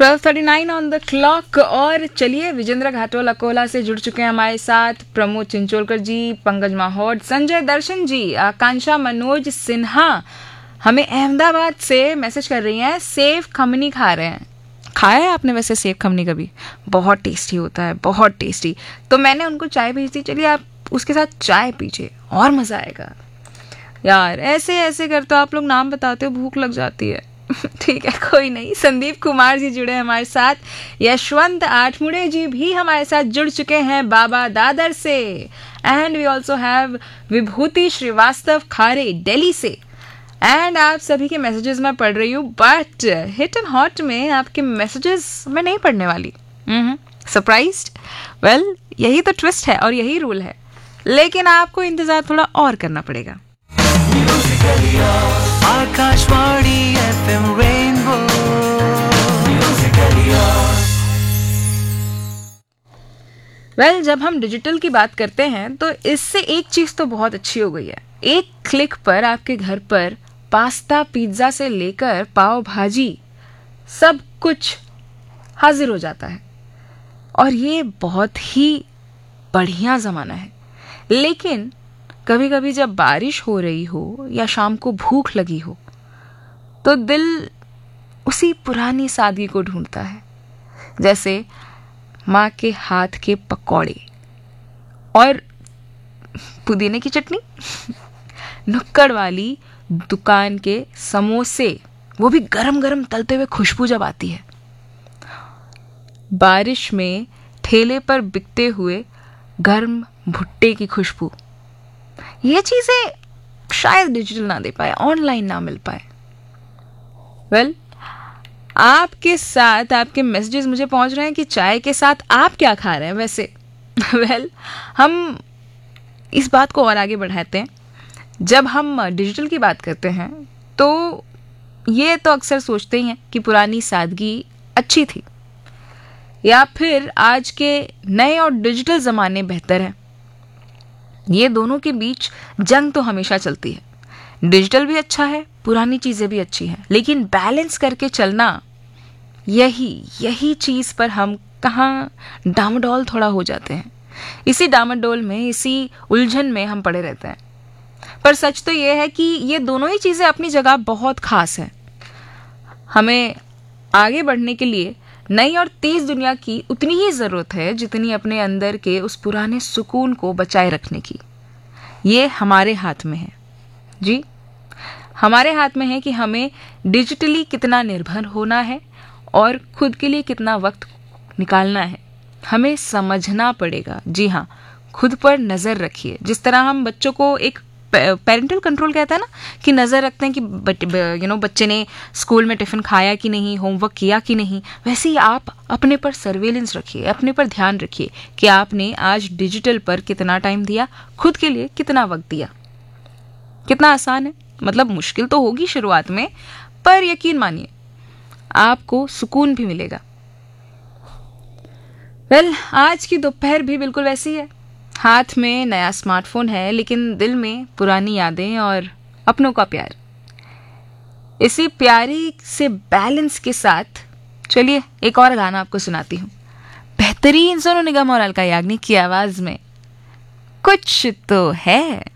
12:39 on the clock. और चलिए, विजेंद्र घाटोल अकोला से जुड़ चुके हैं हमारे साथ। प्रमोद चिंचोलकर जी, पंकज माहौड, संजय दर्शन जी, आकांक्षा मनोज सिन्हा हमें अहमदाबाद से मैसेज कर रही हैं, सेव खमनी खा रहे हैं। खाया है आपने वैसे सेव खमनी कभी? बहुत टेस्टी होता है, बहुत टेस्टी। तो मैंने उनको चाय भेज दी, चलिए आप उसके साथ चाय पीजिए और मज़ा आएगा। यार ऐसे ऐसे कर तो आप लोग नाम बताते हो, भूख लग जाती है। ठीक है, कोई नहीं। संदीप कुमार जी जुड़े हमारे साथ। यशवंत आठमुड़े जी भी हमारे साथ जुड़ चुके हैं बाबा दादर से। एंड वी ऑल्सो हैव विभूति श्रीवास्तव खारे दिल्ली से। एंड आप सभी के मैसेजेस मैं पढ़ रही हूँ, बट हिट एंड हॉट में आपके मैसेजेस मैं नहीं पढ़ने वाली। सरप्राइज्ड? वेल, यही तो ट्विस्ट है और यही रूल है, लेकिन आपको इंतजार थोड़ा और करना पड़ेगा। आकाशवाणी FM रेनबो वेल, जब हम डिजिटल की बात करते हैं तो इससे एक चीज़ तो बहुत अच्छी हो गई है। एक क्लिक पर आपके घर पर पास्ता पिज्ज़ा से लेकर पाव भाजी सब कुछ हाजिर हो जाता है, और ये बहुत ही बढ़िया ज़माना है। लेकिन कभी कभी जब बारिश हो रही हो या शाम को भूख लगी हो तो दिल उसी पुरानी सादगी को ढूंढता है, जैसे माँ के हाथ के पकौड़े और पुदीने की चटनी, नुक्कड़ वाली दुकान के समोसे, वो भी गरम गरम तलते हुए खुशबू जब आती है, बारिश में ठेले पर बिकते हुए गर्म भुट्टे की खुशबू। ये चीज़ें शायद डिजिटल ना दे पाए, ऑनलाइन ना मिल पाए। वेल, आपके साथ आपके मैसेजेस मुझे पहुंच रहे हैं कि चाय के साथ आप क्या खा रहे हैं वैसे। वेल, हम इस बात को और आगे बढ़ाते हैं। जब हम डिजिटल की बात करते हैं तो ये तो अक्सर सोचते ही हैं कि पुरानी सादगी अच्छी थी, या फिर आज के नए और डिजिटल ज़माने बेहतर हैं। ये दोनों के बीच जंग तो हमेशा चलती है। डिजिटल भी अच्छा है, पुरानी चीज़ें भी अच्छी हैं, लेकिन बैलेंस करके चलना, यही चीज़ पर हम कहाँ डामाडोल थोड़ा हो जाते हैं। इसी डामाडोल में, इसी उलझन में हम पड़े रहते हैं। पर सच तो ये है कि ये दोनों ही चीज़ें अपनी जगह बहुत खास हैं। हमें आगे बढ़ने के लिए नई और तेज़ दुनिया की उतनी ही ज़रूरत है जितनी अपने अंदर के उस पुराने सुकून को बचाए रखने की। ये हमारे हाथ में है जी, हमारे हाथ में है कि हमें डिजिटली कितना निर्भर होना है और खुद के लिए कितना वक्त निकालना है। हमें समझना पड़ेगा। जी हाँ, खुद पर नज़र रखिए। जिस तरह हम बच्चों को एक पेरेंटल कंट्रोल कहता है ना, कि नज़र रखते हैं कि बच्चे ने स्कूल में टिफ़िन खाया कि नहीं, होमवर्क किया कि नहीं, वैसे ही आप अपने पर सर्वेलेंस रखिए, अपने पर ध्यान रखिए कि आपने आज डिजिटल पर कितना टाइम दिया, खुद के लिए कितना वक्त दिया। कितना आसान है, मतलब मुश्किल तो होगी शुरुआत में, पर यकीन मानिए आपको सुकून भी मिलेगा। वेल, आज की दोपहर भी बिल्कुल वैसी है। हाथ में नया स्मार्टफोन है, लेकिन दिल में पुरानी यादें और अपनों का प्यार। इसी प्यारी से बैलेंस के साथ चलिए एक और गाना आपको सुनाती हूँ। बेहतरीन सोनू निगम और अलका याग्निक की आवाज में कुछ तो है।